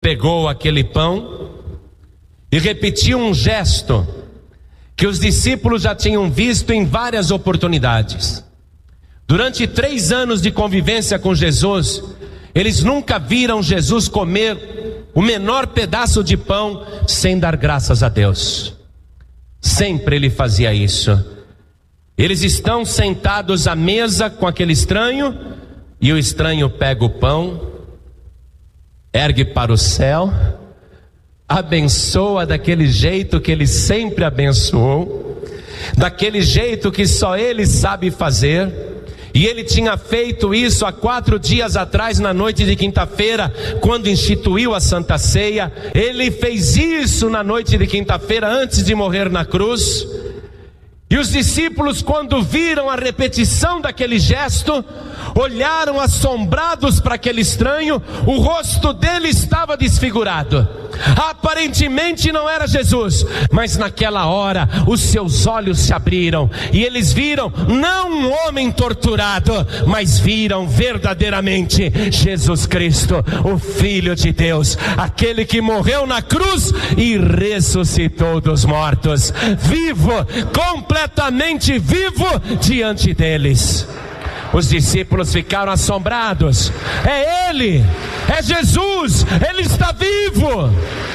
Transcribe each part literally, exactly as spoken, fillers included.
pegou aquele pão e repetiu um gesto que os discípulos já tinham visto em várias oportunidades. Durante três anos de convivência com Jesus, eles nunca viram Jesus comer o menor pedaço de pão sem dar graças a Deus. Sempre ele fazia isso. Eles estão sentados à mesa com aquele estranho, e o estranho pega o pão, ergue para o céu, abençoa daquele jeito que ele sempre abençoou, daquele jeito que só ele sabe fazer. E ele tinha feito isso há quatro dias atrás, na noite de quinta-feira, quando instituiu a Santa Ceia. Ele fez isso na noite de quinta-feira, antes de morrer na cruz. E os discípulos, quando viram a repetição daquele gesto, olharam assombrados para aquele estranho. O rosto dele estava desfigurado. Aparentemente não era Jesus, mas naquela hora os seus olhos se abriram e eles viram não um homem torturado, mas viram verdadeiramente Jesus Cristo, o Filho de Deus, aquele que morreu na cruz e ressuscitou dos mortos, vivo, completamente vivo diante deles. Os discípulos ficaram assombrados. É Ele, é Jesus, Ele está vivo.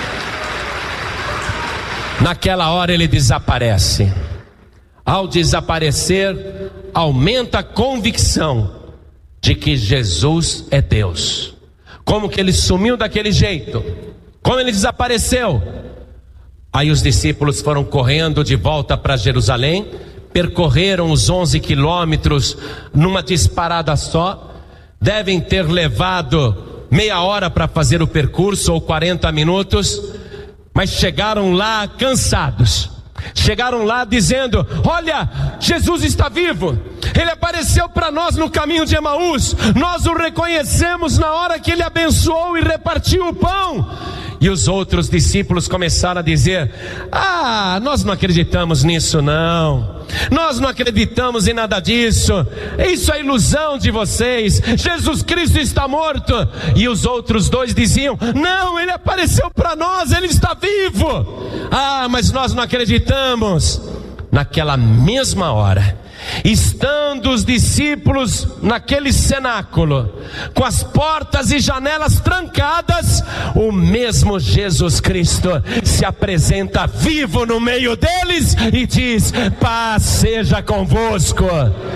Naquela hora ele desaparece. Ao desaparecer, aumenta a convicção de que Jesus é Deus. Como que ele sumiu daquele jeito? Como ele desapareceu? Aí os discípulos foram correndo de volta para Jerusalém, percorreram os onze quilômetros numa disparada só. Devem ter levado meia hora para fazer o percurso, ou quarenta minutos, mas chegaram lá cansados. Chegaram lá dizendo: olha, Jesus está vivo, Ele apareceu para nós no caminho de Emaús, nós o reconhecemos na hora que Ele abençoou e repartiu o pão. E os outros discípulos começaram a dizer: ah, nós não acreditamos nisso não, nós não acreditamos em nada disso, isso é ilusão de vocês, Jesus Cristo está morto. E os outros dois diziam: não, Ele apareceu para nós, Ele está vivo. Ah, mas nós não acreditamos. Naquela mesma hora, estando os discípulos naquele cenáculo, com as portas e janelas trancadas, o mesmo Jesus Cristo se apresenta vivo no meio deles e diz: paz seja convosco.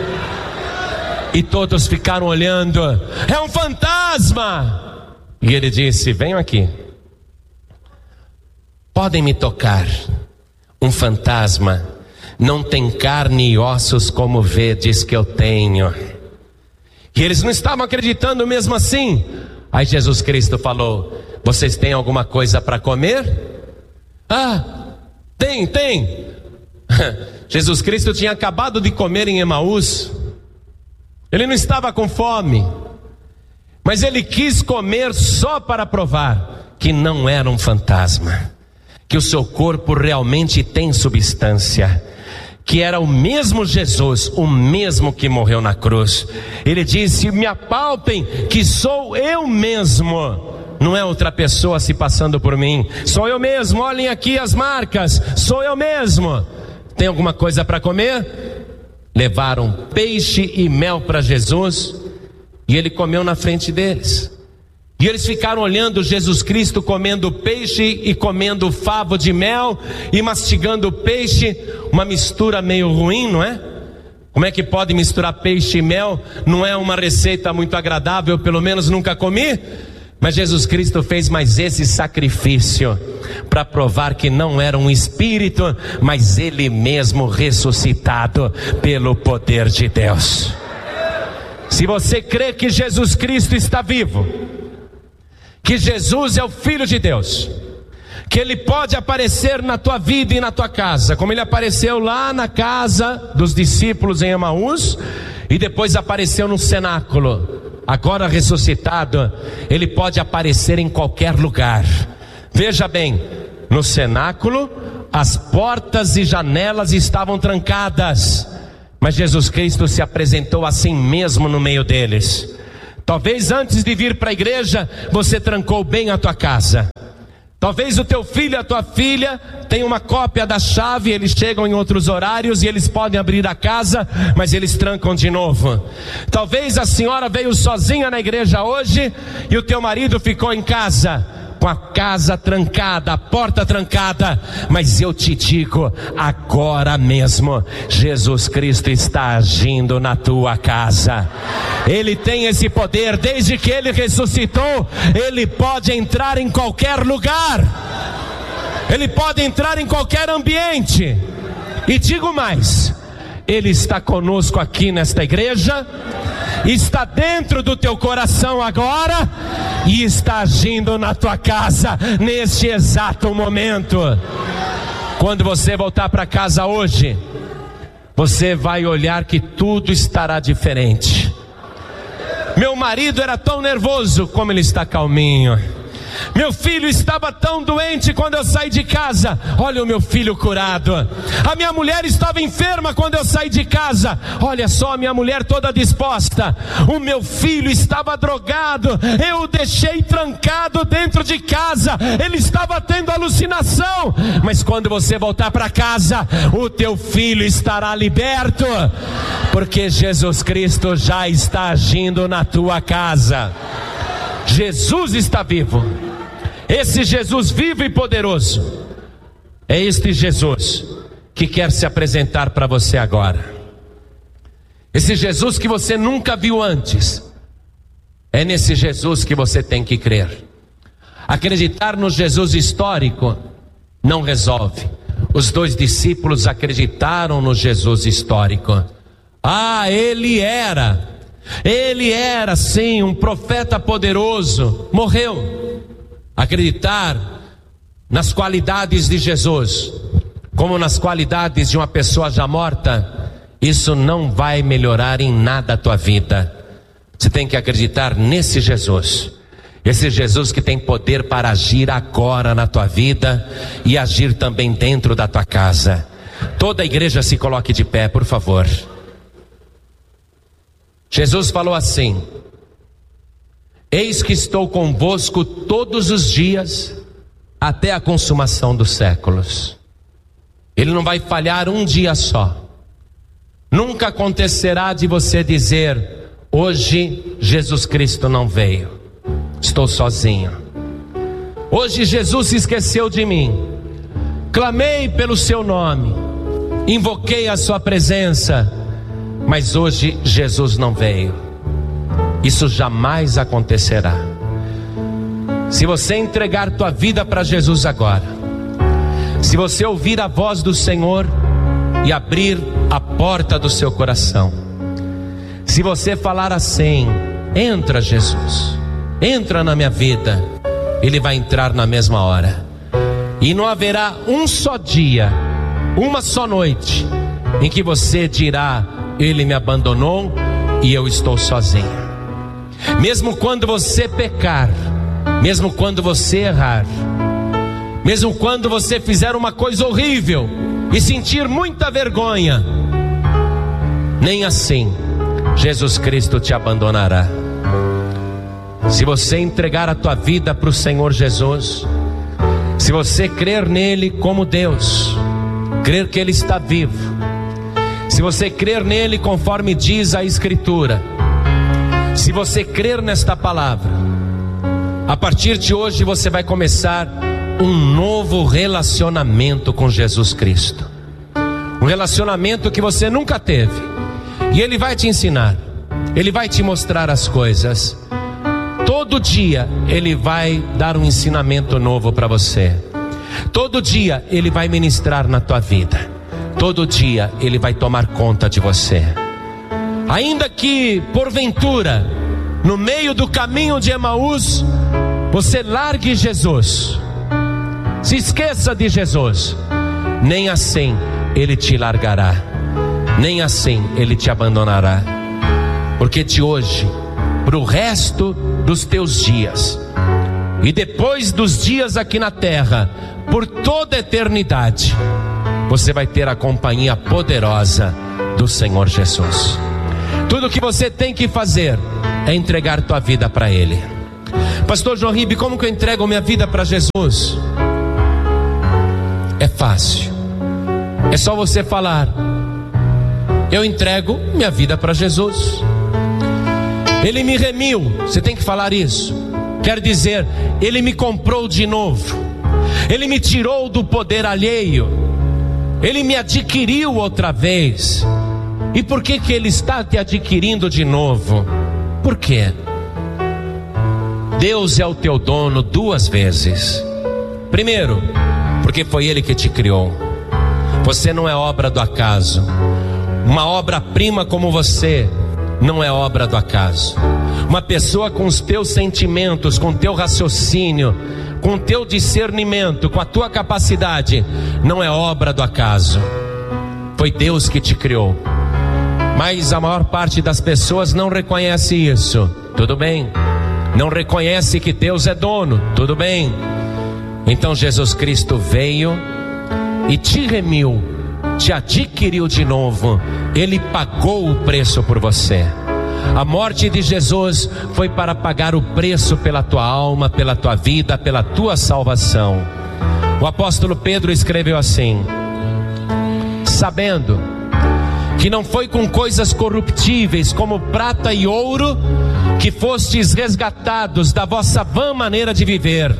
E todos ficaram olhando: é um fantasma. E ele disse: venham aqui, podem me tocar. Um fantasma não tem carne e ossos como vedes que eu tenho. E eles não estavam acreditando mesmo assim. Aí Jesus Cristo falou: vocês têm alguma coisa para comer? Ah, tem, tem. Jesus Cristo tinha acabado de comer em Emaús. Ele não estava com fome, mas ele quis comer só para provar que não era um fantasma, que o seu corpo realmente tem substância, que era o mesmo Jesus, o mesmo que morreu na cruz. Ele disse: me apalpem que sou eu mesmo, não é outra pessoa se passando por mim, sou eu mesmo, olhem aqui as marcas, sou eu mesmo. Tem alguma coisa para comer? Levaram peixe e mel para Jesus, e ele comeu na frente deles. E eles ficaram olhando Jesus Cristo comendo peixe e comendo favo de mel e mastigando peixe, uma mistura meio ruim, não é? Como é que pode misturar peixe e mel? Não é uma receita muito agradável, pelo menos nunca comi. Mas Jesus Cristo fez mais esse sacrifício para provar que não era um espírito, mas Ele mesmo ressuscitado pelo poder de Deus. Se você crê que Jesus Cristo está vivo, que Jesus é o Filho de Deus, que Ele pode aparecer na tua vida e na tua casa, como Ele apareceu lá na casa dos discípulos em Emaús, e depois apareceu no cenáculo, agora ressuscitado, Ele pode aparecer em qualquer lugar. Veja bem, no cenáculo as portas e janelas estavam trancadas, mas Jesus Cristo se apresentou assim mesmo no meio deles. Talvez antes de vir para a igreja, você trancou bem a tua casa. Talvez o teu filho e a tua filha tenham uma cópia da chave, eles chegam em outros horários e eles podem abrir a casa, mas eles trancam de novo. Talvez a senhora veio sozinha na igreja hoje e o teu marido ficou em casa, com a casa trancada, a porta trancada. Mas eu te digo, agora mesmo, Jesus Cristo está agindo na tua casa. Ele tem esse poder, desde que Ele ressuscitou, Ele pode entrar em qualquer lugar, Ele pode entrar em qualquer ambiente. E digo mais, Ele está conosco aqui nesta igreja, está dentro do teu coração agora, e está agindo na tua casa, neste exato momento. Quando você voltar para casa hoje, você vai olhar que tudo estará diferente. Meu marido era tão nervoso, como ele está calminho. Meu filho estava tão doente quando eu saí de casa, olha o meu filho curado. A minha mulher estava enferma quando eu saí de casa, olha só a minha mulher toda disposta. O meu filho estava drogado, eu o deixei trancado dentro de casa, ele estava tendo alucinação. Mas quando você voltar para casa, o teu filho estará liberto, porque Jesus Cristo já está agindo na tua casa. Jesus está vivo. Esse Jesus vivo e poderoso é este Jesus que quer se apresentar para você agora. Esse Jesus que você nunca viu antes, é nesse Jesus que você tem que crer. Acreditar no Jesus histórico não resolve. Os dois discípulos acreditaram no Jesus histórico. Ah, ele era Ele era sim um profeta poderoso, morreu. Acreditar nas qualidades de Jesus como nas qualidades de uma pessoa já morta, isso não vai melhorar em nada a tua vida. Você tem que acreditar nesse Jesus, esse Jesus que tem poder para agir agora na tua vida e agir também dentro da tua casa. Toda a igreja se coloque de pé, por favor. Jesus falou assim: eis que estou convosco todos os dias, até a consumação dos séculos. Ele não vai falhar um dia só. Nunca acontecerá de você dizer: hoje Jesus Cristo não veio, estou sozinho. Hoje Jesus se esqueceu de mim. Clamei pelo seu nome, invoquei a sua presença, mas hoje Jesus não veio. Isso jamais acontecerá. Se você entregar tua vida para Jesus agora, se você ouvir a voz do Senhor e abrir a porta do seu coração, se você falar assim: entra Jesus, entra na minha vida, Ele vai entrar na mesma hora. E não haverá um só dia, uma só noite, em que você dirá: Ele me abandonou e eu estou sozinho. Mesmo quando você pecar, mesmo quando você errar, mesmo quando você fizer uma coisa horrível e sentir muita vergonha, nem assim Jesus Cristo te abandonará. Se você entregar a tua vida para o Senhor Jesus, se você crer nele como Deus, crer que Ele está vivo, se você crer nele conforme diz a Escritura, se você crer nesta palavra, a partir de hoje você vai começar um novo relacionamento com Jesus Cristo. Um relacionamento que você nunca teve. E Ele vai te ensinar, Ele vai te mostrar as coisas. Todo dia Ele vai dar um ensinamento novo para você. Todo dia Ele vai ministrar na tua vida. Todo dia Ele vai tomar conta de você. Ainda que porventura no meio do caminho de Emaús você largue Jesus, se esqueça de Jesus, nem assim Ele te largará, nem assim Ele te abandonará. Porque de hoje para o resto dos teus dias, e depois dos dias aqui na terra, por toda a eternidade, você vai ter a companhia poderosa do Senhor Jesus. Tudo que você tem que fazer é entregar tua vida para Ele. Pastor João Ribe, como que eu entrego minha vida para Jesus? É fácil. É só você falar: eu entrego minha vida para Jesus. Ele me remiu. Você tem que falar isso. Quer dizer, Ele me comprou de novo. Ele me tirou do poder alheio. Ele me adquiriu outra vez. E por que que Ele está te adquirindo de novo? Por quê? Deus é o teu dono duas vezes. Primeiro, porque foi Ele que te criou. Você não é obra do acaso. Uma obra-prima como você não é obra do acaso. Uma pessoa com os teus sentimentos, com o teu raciocínio, com o teu discernimento, com a tua capacidade, não é obra do acaso. Foi Deus que te criou. Mas a maior parte das pessoas não reconhece isso. Tudo bem. Não reconhece que Deus é dono. Tudo bem. Então Jesus Cristo veio e te remiu, te adquiriu de novo. Ele pagou o preço por você. A morte de Jesus foi para pagar o preço pela tua alma, pela tua vida, pela tua salvação. O apóstolo Pedro escreveu assim: sabendo que não foi com coisas corruptíveis como prata e ouro que fostes resgatados da vossa vã maneira de viver,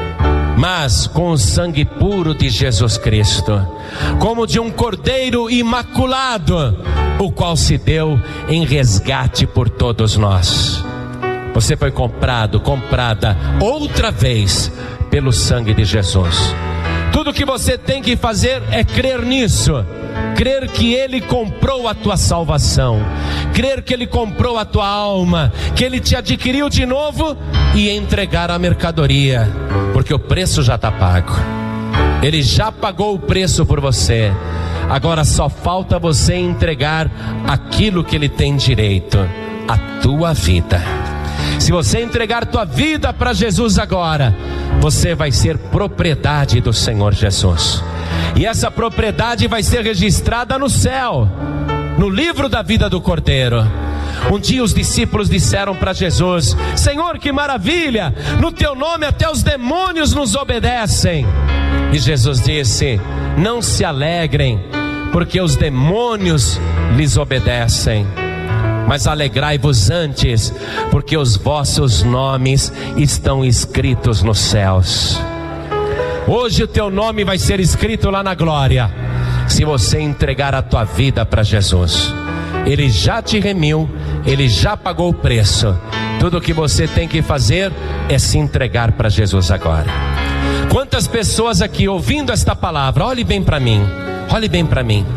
mas com o sangue puro de Jesus Cristo, como de um cordeiro imaculado, o qual se deu em resgate por todos nós. Você foi comprado, comprada outra vez pelo sangue de Jesus. Tudo que você tem que fazer é crer nisso. Crer que Ele comprou a tua salvação, crer que Ele comprou a tua alma, que Ele te adquiriu de novo, e entregar a mercadoria, porque o preço já está pago. Ele já pagou o preço por você. Agora só falta você entregar aquilo que Ele tem direito, a tua vida. Se você entregar tua vida para Jesus agora, você vai ser propriedade do Senhor Jesus. E essa propriedade vai ser registrada no céu, no livro da vida do Cordeiro. Um dia os discípulos disseram para Jesus: Senhor, que maravilha! No teu nome até os demônios nos obedecem. E Jesus disse: não se alegrem, porque os demônios lhes obedecem, mas alegrai-vos antes, porque os vossos nomes estão escritos nos céus. Hoje o teu nome vai ser escrito lá na glória, se você entregar a tua vida para Jesus. Ele já te remiu, Ele já pagou o preço. Tudo o que você tem que fazer é se entregar para Jesus agora. Quantas pessoas aqui ouvindo esta palavra, olhe bem para mim, olhe bem para mim,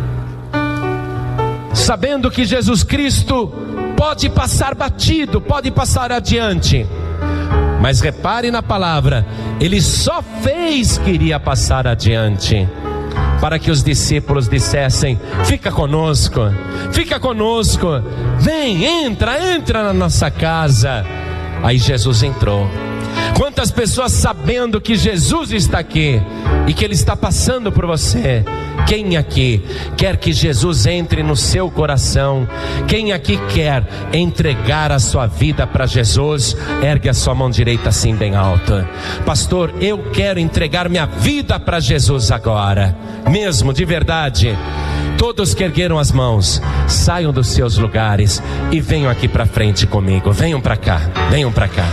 sabendo que Jesus Cristo pode passar batido, pode passar adiante, mas repare na palavra, Ele só fez que iria passar adiante, para que os discípulos dissessem: fica conosco, fica conosco, vem, entra, entra na nossa casa. Aí Jesus entrou. Quantas pessoas sabendo que Jesus está aqui e que Ele está passando por você? Quem aqui quer que Jesus entre no seu coração? Quem aqui quer entregar a sua vida para Jesus? Ergue a sua mão direita assim bem alta. Pastor, eu quero entregar minha vida para Jesus agora, mesmo, de verdade. Todos que ergueram as mãos, saiam dos seus lugares e venham aqui para frente comigo. Venham para cá, venham para cá.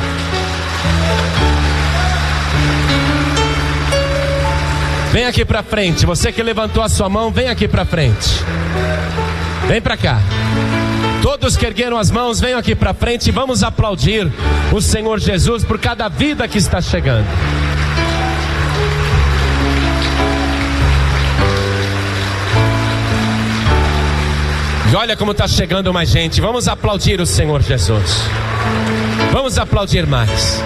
Vem aqui para frente. Você que levantou a sua mão, vem aqui para frente. Vem para cá. Todos que ergueram as mãos, venham aqui para frente e vamos aplaudir o Senhor Jesus por cada vida que está chegando. E olha como está chegando mais gente. Vamos aplaudir o Senhor Jesus. Vamos aplaudir mais.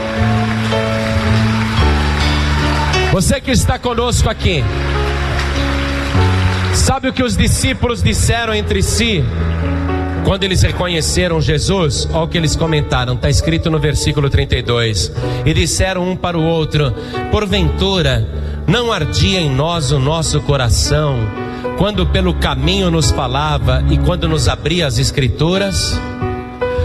Você que está conosco aqui, sabe o que os discípulos disseram entre si quando eles reconheceram Jesus? Olha o que eles comentaram, está escrito no versículo trinta e dois. E disseram um para o outro: porventura não ardia em nós o nosso coração quando pelo caminho nos falava e quando nos abria as escrituras?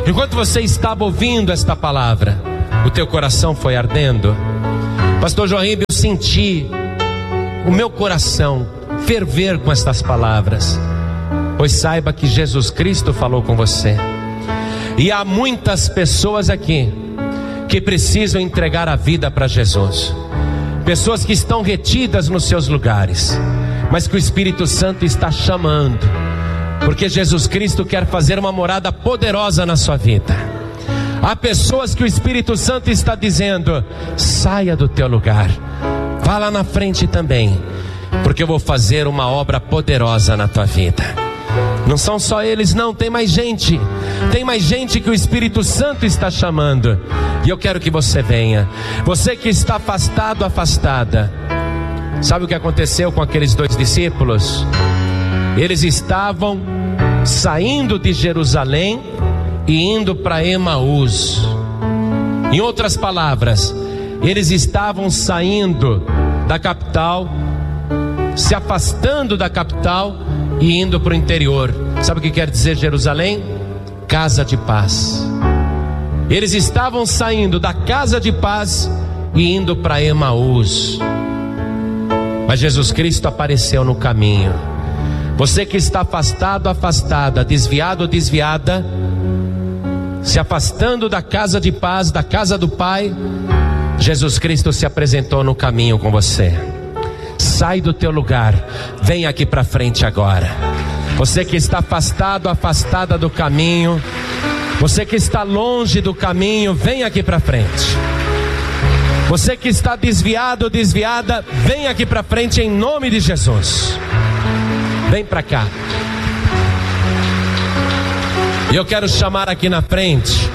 Enquanto você estava ouvindo esta palavra, o teu coração foi ardendo? Pastor João Ribe, eu senti o meu coração ferver com estas palavras. Pois saiba que Jesus Cristo falou com você. E há muitas pessoas aqui que precisam entregar a vida para Jesus. Pessoas que estão retidas nos seus lugares, mas que o Espírito Santo está chamando, porque Jesus Cristo quer fazer uma morada poderosa na sua vida. Há pessoas que o Espírito Santo está dizendo: saia do teu lugar, vá lá na frente também, porque eu vou fazer uma obra poderosa na tua vida. Não são só eles não, tem mais gente. Tem mais gente que o Espírito Santo está chamando. E eu quero que você venha. Você que está afastado, afastada. Sabe o que aconteceu com aqueles dois discípulos? Eles estavam saindo de Jerusalém e indo para Emaús. Em outras palavras, eles estavam saindo da capital, se afastando da capital e indo para o interior. Sabe o que quer dizer Jerusalém? Casa de paz. Eles estavam saindo da casa de paz e indo para Emaús. Mas Jesus Cristo apareceu no caminho. Você que está afastado, afastada, desviado ou desviada, se afastando da casa de paz, da casa do Pai, Jesus Cristo se apresentou no caminho com você. Sai do teu lugar, vem aqui para frente agora. Você que está afastado, afastada do caminho, você que está longe do caminho, vem aqui para frente. Você que está desviado, desviada, vem aqui para frente em nome de Jesus. Vem para cá. E eu quero chamar aqui na frente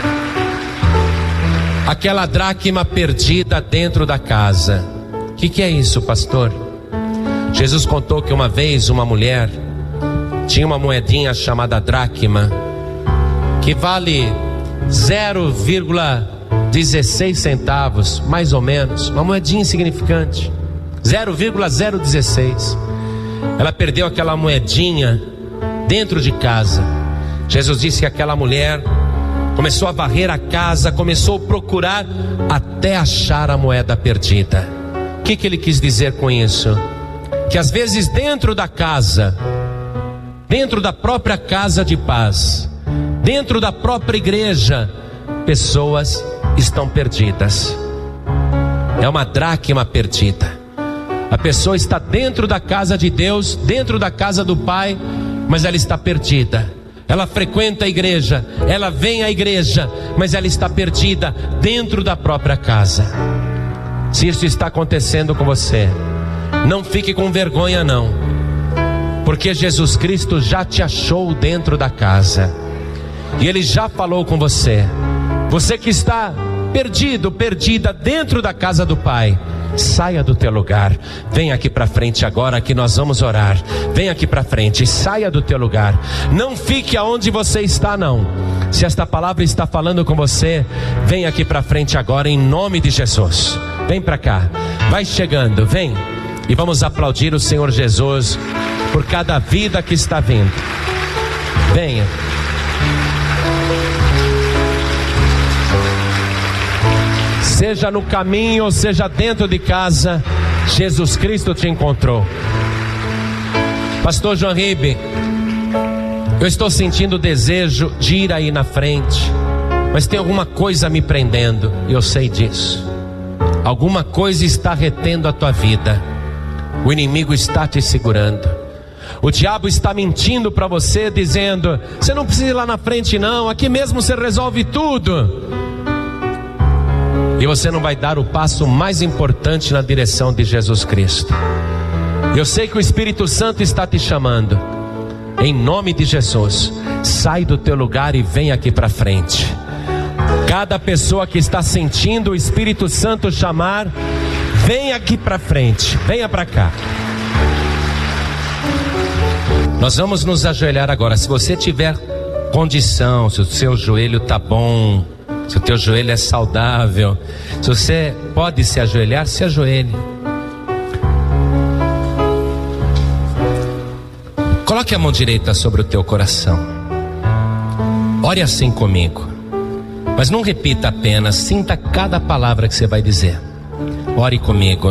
aquela dracma perdida dentro da casa. O que, que é isso, pastor? Jesus contou que uma vez uma mulher tinha uma moedinha chamada dracma, que vale zero vírgula dezesseis centavos, mais ou menos, uma moedinha insignificante, zero vírgula zero dezesseis. Ela perdeu aquela moedinha dentro de casa. Jesus disse que aquela mulher começou a varrer a casa, começou a procurar até achar a moeda perdida. O que, que ele quis dizer com isso? Que às vezes dentro da casa, dentro da própria casa de paz, dentro da própria igreja, pessoas estão perdidas. É uma dracma perdida. A pessoa está dentro da casa de Deus, dentro da casa do Pai, mas ela está perdida. Ela frequenta a igreja, ela vem à igreja, mas ela está perdida dentro da própria casa. Se isso está acontecendo com você, não fique com vergonha não, porque Jesus Cristo já te achou dentro da casa, e Ele já falou com você. Você que está perdido, perdida dentro da casa do Pai, saia do teu lugar, vem aqui para frente agora que nós vamos orar. Vem aqui para frente, saia do teu lugar, não fique aonde você está não. Se esta palavra está falando com você, vem aqui para frente agora em nome de Jesus. Vem para cá, vai chegando, vem. E vamos aplaudir o Senhor Jesus por cada vida que está vindo. Venha. Seja no caminho ou seja dentro de casa, Jesus Cristo te encontrou. Pastor João Ribe, eu estou sentindo o desejo de ir aí na frente, mas tem alguma coisa me prendendo, eu sei disso. Alguma coisa está retendo a tua vida. O inimigo está te segurando. O diabo está mentindo para você, dizendo: você não precisa ir lá na frente não, aqui mesmo você resolve tudo. E você não vai dar o passo mais importante na direção de Jesus Cristo. Eu sei que o Espírito Santo está te chamando. Em nome de Jesus, sai do teu lugar e vem aqui para frente. Cada pessoa que está sentindo o Espírito Santo chamar, vem aqui para frente, venha para cá. Nós vamos nos ajoelhar agora. Se você tiver condição, se o seu joelho está bom, se o teu joelho é saudável, se você pode se ajoelhar, se ajoelhe. Coloque a mão direita sobre o teu coração. Ore assim comigo, mas não repita apenas, sinta cada palavra que você vai dizer. Ore comigo.